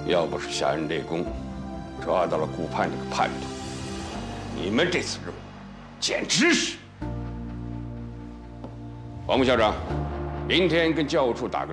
要不是夏恩内功抓到了顾盼这个叛徒，你们这次任务简直是……王副校长，明天跟教务处打个